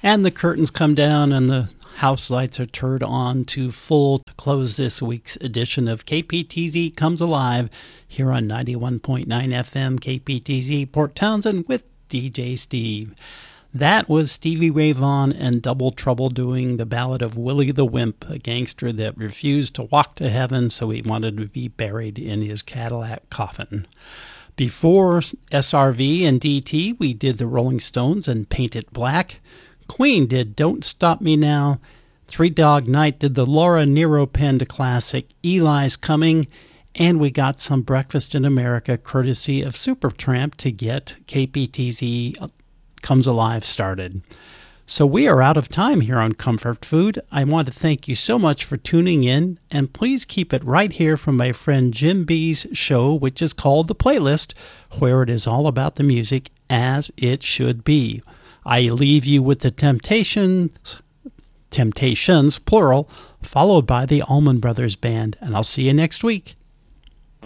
And the curtains come down and the house lights are turned on to full to close this week's edition of KPTZ Comes Alive here on 91.9 FM KPTZ Port Townsend with DJ Steve. That was Stevie Ray Vaughan and Double Trouble doing the ballad of Willie the Wimp, a gangster that refused to walk to heaven, so he wanted to be buried in his Cadillac coffin. Before SRV and DT, we did the Rolling Stones and Paint It Black. Queen did Don't Stop Me Now. Three Dog Night did the Laura Nyro penned classic Eli's Coming. And we got some Breakfast in America courtesy of Supertramp to get KPTZ Comes Alive started. So we are out of time here on Comfort Food. I want to thank you so much for tuning in, and please keep it right here from my friend Jim B's show, which is called The Playlist, where it is all about the music as it should be. I leave you with the Temptations, plural, followed by the Allman Brothers Band, and I'll see you next week.